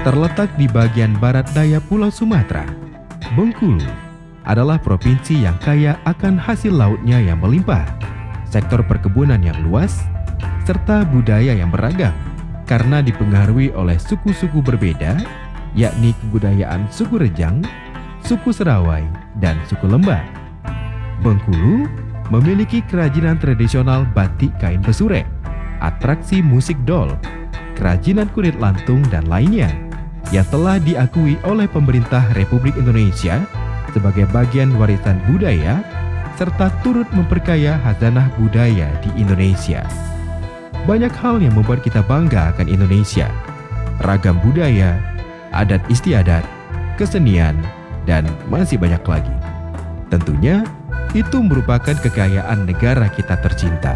terletak di bagian barat daya Pulau Sumatera. Bengkulu adalah provinsi yang kaya akan hasil lautnya yang melimpah, sektor perkebunan yang luas, serta budaya yang beragam karena dipengaruhi oleh suku-suku berbeda, yakni kebudayaan suku Rejang, suku Serawai, dan suku Lembah. Bengkulu memiliki kerajinan tradisional batik kain besurek, atraksi musik dol, kerajinan kulit lantung, dan lainnya yang telah diakui oleh pemerintah Republik Indonesia sebagai bagian warisan budaya serta turut memperkaya khazanah budaya di Indonesia. Banyak hal yang membuat kita bangga akan Indonesia. Ragam budaya, adat istiadat, kesenian, dan masih banyak lagi. Tentunya, itu merupakan kekayaan negara kita tercinta.